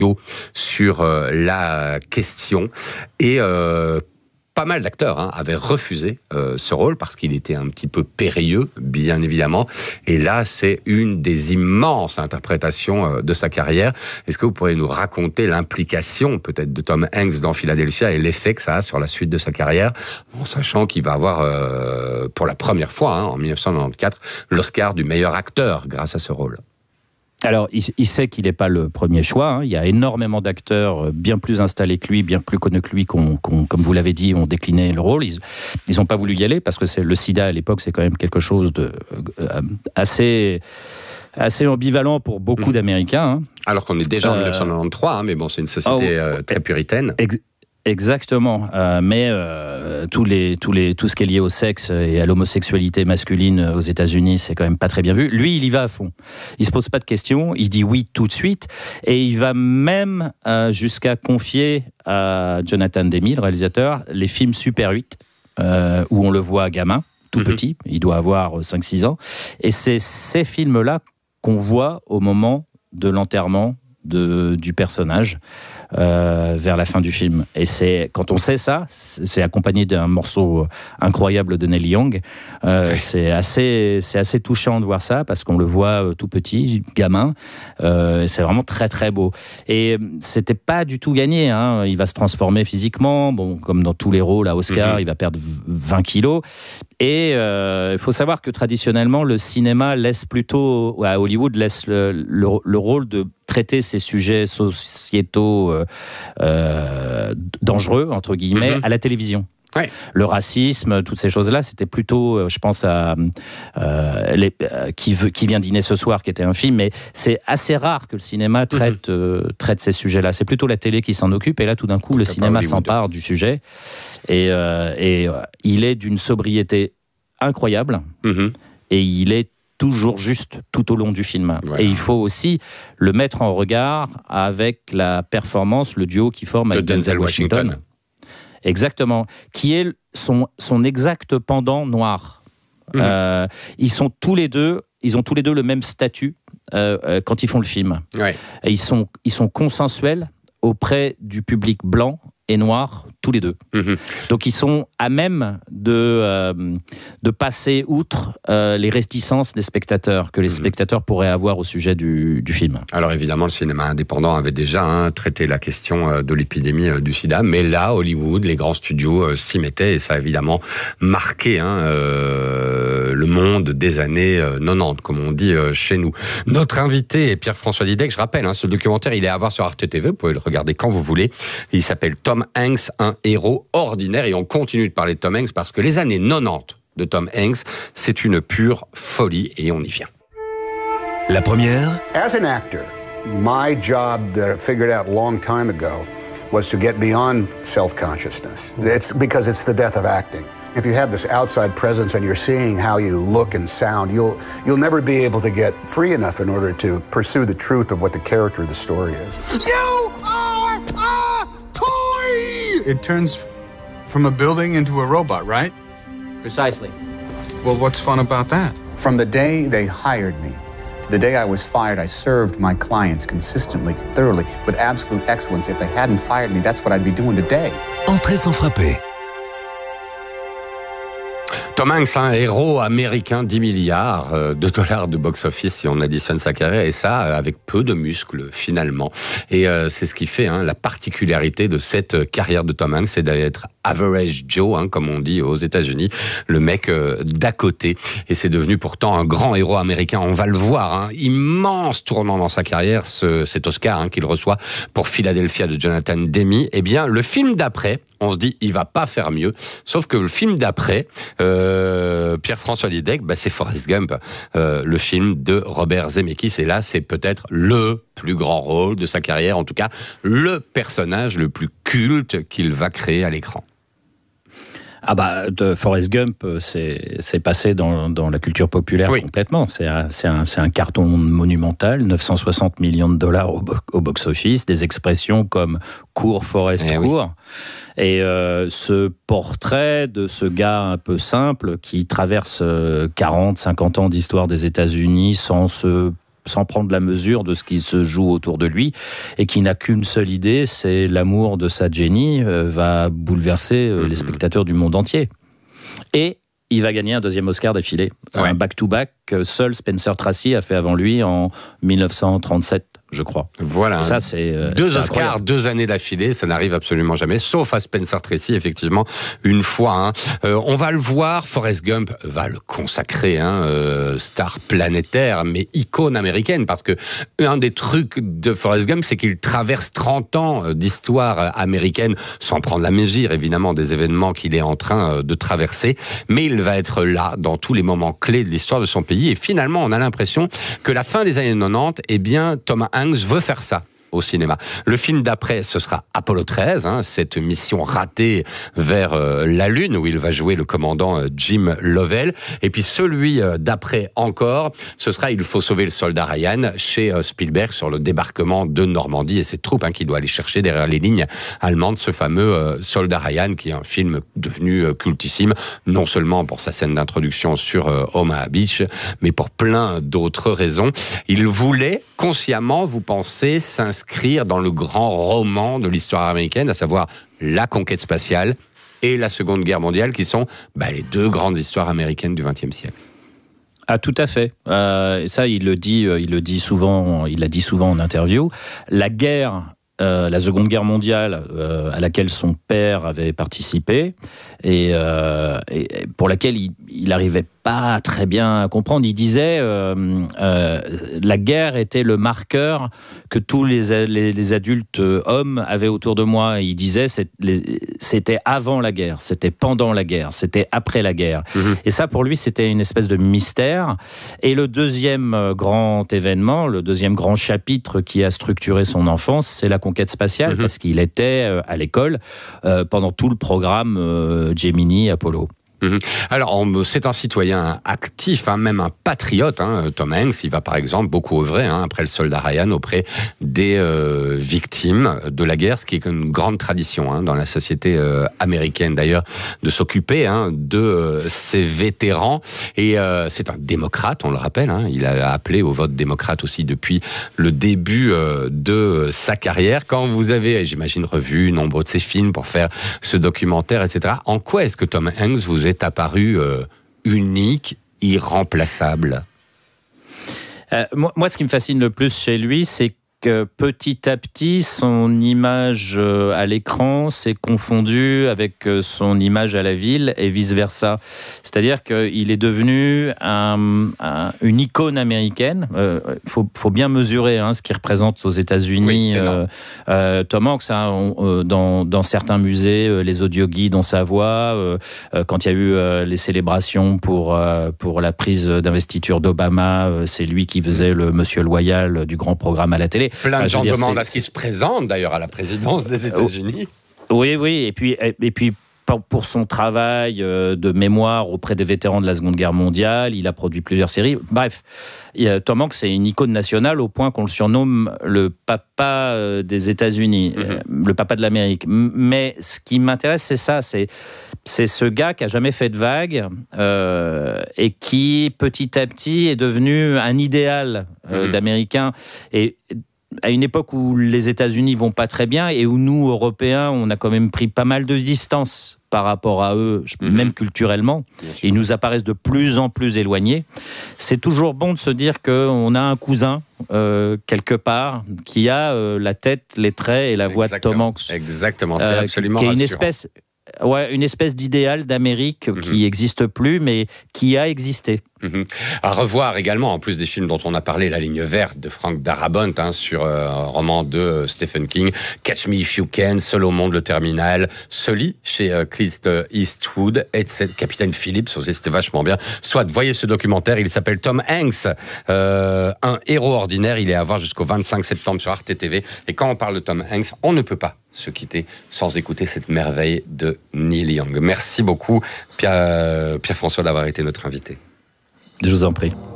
sur la question et pas mal d'acteurs avaient refusé ce rôle parce qu'il était un petit peu périlleux, bien évidemment. Et là, c'est une des immenses interprétations de sa carrière. Est-ce que vous pourriez nous raconter l'implication peut-être de Tom Hanks dans Philadelphia et l'effet que ça a sur la suite de sa carrière, en sachant qu'il va avoir pour la première fois, en 1994, l'Oscar du meilleur acteur grâce à ce rôle? Alors, il sait qu'il n'est pas le premier choix. Il y a énormément d'acteurs bien plus installés que lui, bien plus connus que lui, comme vous l'avez dit, ont décliné le rôle. Ils n'ont pas voulu y aller parce que le sida, à l'époque, c'est quand même quelque chose de assez ambivalent pour beaucoup d'Américains. Alors qu'on est déjà en 1993, mais bon, c'est une société très puritaine. Exactement, mais tout ce qui est lié au sexe et à l'homosexualité masculine aux États-Unis, c'est quand même pas très bien vu. Lui, il y va à fond. Il se pose pas de questions, il dit oui tout de suite, et il va même jusqu'à confier à Jonathan Demme, le réalisateur, les films Super 8, où on le voit gamin, tout petit, il doit avoir 5-6 ans, et c'est ces films-là qu'on voit au moment de l'enterrement du personnage. Vers la fin du film. Et quand on sait ça, c'est accompagné d'un morceau incroyable de Neil Young. C'est assez touchant de voir ça parce qu'on le voit tout petit, gamin. C'est vraiment très très beau. Et c'était pas du tout gagné. Il va se transformer physiquement, comme dans tous les rôles à Oscar, il va perdre 20 kilos. Et il faut savoir que traditionnellement, le cinéma laisse plutôt, à Hollywood, laisse le rôle de traiter ces sujets sociétaux dangereux, entre guillemets, à la télévision. Ouais. Le racisme, toutes ces choses-là, c'était plutôt, je pense à Qui vient dîner ce soir, qui était un film, mais c'est assez rare que le cinéma traite ces sujets-là. C'est plutôt la télé qui s'en occupe, et là, tout d'un coup, le cinéma s'empare du sujet, et il est d'une sobriété incroyable, et il est toujours juste tout au long du film. Voilà. Et il faut aussi le mettre en regard avec la performance, le duo qui forme avec Denzel Washington. Exactement. Qui est son exact pendant noir. Ils ont tous les deux le même statut quand ils font le film. Ouais. Et ils sont consensuels auprès du public blanc et noir, tous les deux. Donc ils sont à même de passer outre les réticences des spectateurs que les spectateurs pourraient avoir au sujet du film. Alors évidemment, le cinéma indépendant avait déjà traité la question de l'épidémie du sida, mais là, Hollywood, les grands studios s'y mettaient, et ça a évidemment marqué le monde des années 90, comme on dit chez nous. Notre invité est Pierre-François Didec. Je rappelle, ce documentaire, il est à voir sur Arte TV, vous pouvez le regarder quand vous voulez. Il s'appelle Tom Hanks, un héros ordinaire, et on continue de parler de Tom Hanks parce que les années 90 de Tom Hanks, c'est une pure folie, et on y vient. La première. As an actor, my job that I figured out a long time ago was to get beyond self-consciousness. It's because it's the death of acting. If you have this outside presence and you're seeing how you look and sound, you'll never be able to get free enough in order to pursue the truth of what the character of the story is. You are a toy! It turns from a building into a robot, right? Precisely. Well, what's fun about that? From the day they hired me to the day I was fired, I served my clients consistently, thoroughly, with absolute excellence. If they hadn't fired me, that's what I'd be doing today. Entrée sans frapper. Tom Hanks, un héros américain, 10 milliards de dollars de box-office si on additionne sa carrière, et ça avec peu de muscles finalement. Et c'est ce qui fait la particularité de cette carrière de Tom Hanks, c'est d'être average Joe, comme on dit aux États-Unis, le mec d'à côté. Et c'est devenu pourtant un grand héros américain. On va le voir, immense tournant dans sa carrière, cet Oscar qu'il reçoit pour Philadelphia de Jonathan Demme. Eh bien, le film d'après, on se dit, il va pas faire mieux. Sauf que le film d'après, Pierre-François Didec, c'est Forrest Gump, le film de Robert Zemeckis. Et là, c'est peut-être le plus grand rôle de sa carrière, en tout cas, le personnage le plus culte qu'il va créer à l'écran. De Forrest Gump, c'est passé dans la culture populaire complètement. C'est un carton monumental, 960 millions de dollars au box-office, des expressions comme « cours, Forrest, cours ». Et ce portrait de ce gars un peu simple qui traverse 40, 50 ans d'histoire des États-Unis sans se sans prendre la mesure de ce qui se joue autour de lui et qui n'a qu'une seule idée, c'est l'amour de sa Jenny va bouleverser les spectateurs du monde entier. Et il va gagner un deuxième Oscar d'affilée, un back-to-back que seul Spencer Tracy a fait avant lui en 1937. Je crois. Voilà. Ça, c'est 2 Oscars, 2 années d'affilée, ça n'arrive absolument jamais, sauf à Spencer Tracy, effectivement, une fois. On va le voir, Forrest Gump va le consacrer, star planétaire, mais icône américaine, parce que un des trucs de Forrest Gump, c'est qu'il traverse 30 ans d'histoire américaine, sans prendre la mesure, évidemment, des événements qu'il est en train de traverser, mais il va être là, dans tous les moments clés de l'histoire de son pays, et finalement, on a l'impression que la fin des années 90, eh bien, Tom Hanks veut faire ça au cinéma. Le film d'après, ce sera Apollo 13, cette mission ratée vers la Lune, où il va jouer le commandant Jim Lovell. Et puis celui d'après encore, ce sera Il faut sauver le soldat Ryan, chez Spielberg, sur le débarquement de Normandie et ses troupes qui doit aller chercher derrière les lignes allemandes ce fameux soldat Ryan, qui est un film devenu cultissime, non seulement pour sa scène d'introduction sur Omaha Beach, mais pour plein d'autres raisons. Il voulait consciemment, vous pensez, s'inscrire dans le grand roman de l'histoire américaine, à savoir la conquête spatiale et la Seconde Guerre mondiale, qui sont les 2 grandes histoires américaines du XXe siècle. Ah, tout à fait. Ça, il le dit souvent. Il l'a dit souvent en interview. La Seconde Guerre mondiale, à laquelle son père avait participé et pour laquelle il n'arrivait pas très bien à comprendre. Il disait la guerre était le marqueur que tous les adultes hommes avaient autour de moi. Et il disait c'était avant la guerre, c'était pendant la guerre, c'était après la guerre. Et ça, pour lui, c'était une espèce de mystère. Et le deuxième grand événement, le deuxième grand chapitre qui a structuré son enfance, c'est la conquête spatiale, parce qu'il était à l'école pendant tout le programme Gemini, Apollo. Alors, c'est un citoyen actif, même un patriote. Tom Hanks, il va par exemple beaucoup œuvrer, après le soldat Ryan, auprès des victimes de la guerre, ce qui est une grande tradition dans la société américaine d'ailleurs, de s'occuper de ces vétérans. Et c'est un démocrate, on le rappelle. Il a appelé au vote démocrate aussi depuis le début de sa carrière. Quand vous avez, j'imagine, revu nombre de ses films pour faire ce documentaire, etc., en quoi est-ce que Tom Hanks vous est apparu unique, irremplaçable? Moi, ce qui me fascine le plus chez lui, c'est que petit à petit, son image à l'écran s'est confondue avec son image à la ville et vice-versa. C'est-à-dire qu'il est devenu une icône américaine. Faut bien mesurer ce qu'il représente aux États-Unis. Tom Hanks, dans certains musées, les audioguides ont sa voix. Quand il y a eu les célébrations pour la prise d'investiture d'Obama, c'est lui qui faisait le Monsieur Loyal du grand programme à la télé. Plein de gens demandent à ce qu'il se présente d'ailleurs à la présidence des États-Unis. Oui, et puis pour son travail de mémoire auprès des vétérans de la Seconde Guerre mondiale, il a produit plusieurs séries. Bref, Tom Hanks est une icône nationale au point qu'on le surnomme le papa des États-Unis, le papa de l'Amérique. Mais ce qui m'intéresse, c'est ça, c'est ce gars qui a jamais fait de vagues et qui petit à petit est devenu un idéal d'Américain. Et à une époque où les États-Unis vont pas très bien et où nous, Européens, on a quand même pris pas mal de distance par rapport à eux, même culturellement. Ils nous apparaissent de plus en plus éloignés. C'est toujours bon de se dire qu'on a un cousin, quelque part, qui a la tête, les traits et la voix de Tom Hanks. Exactement, c'est absolument qui est rassurant. une espèce d'idéal d'Amérique qui n'existe plus, mais qui a existé. À revoir également, en plus des films dont on a parlé, La Ligne Verte de Frank Darabont, sur un roman de Stephen King, Catch Me If You Can, Seul au monde, Le Terminal, Sully chez Clint Eastwood, et Capitaine Phillips aussi, c'était vachement bien. Soit, voyez ce documentaire, il s'appelle Tom Hanks, un héros ordinaire, il est à voir jusqu'au 25 septembre sur Arte TV. Et quand on parle de Tom Hanks, on ne peut pas se quitter sans écouter cette merveille de Neil Young. Merci beaucoup, Pierre-François, d'avoir été notre invité. Je vous en prie.